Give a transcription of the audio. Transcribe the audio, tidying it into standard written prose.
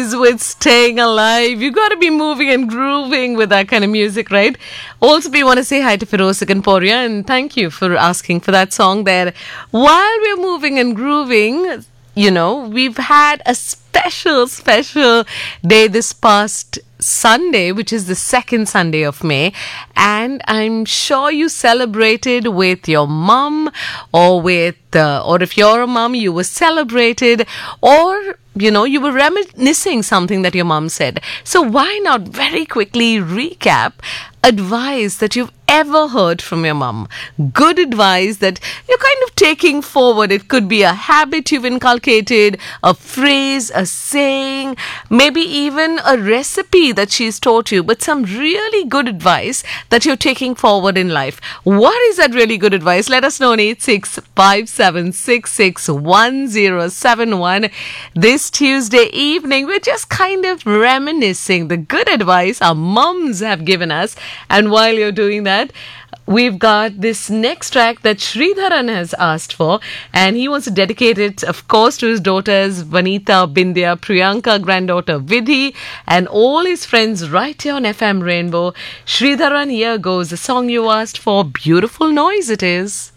is with Staying Alive. You got to be moving and grooving with that kind of music, right? Also, we want to say hi to Feroz Poria and thank you for asking for that song there. While we're moving and grooving, we've had a special day this past Sunday, which is the second Sunday of May, and I'm sure you celebrated with your mum, or if you're a mum, you were celebrated, or you were reminiscing something that your mum said. So why not very quickly recap advice that you've ever heard from your mum? Good advice that you're kind of taking forward. It could be a habit you've inculcated, a phrase, a saying, maybe even a recipe that she's taught you, but some really good advice that you're taking forward in life. What is that really good advice? Let us know on 8657661071. This Tuesday evening, we're just kind of reminiscing the good advice our mums have given us. And while you're doing that, we've got this next track that Sridharan has asked for, and he wants to dedicate it, of course, to his daughters Vanita, Bindya, Priyanka, granddaughter Vidhi, and all his friends right here on FM Rainbow. Sridharan, here goes the song you asked for. Beautiful noise it is.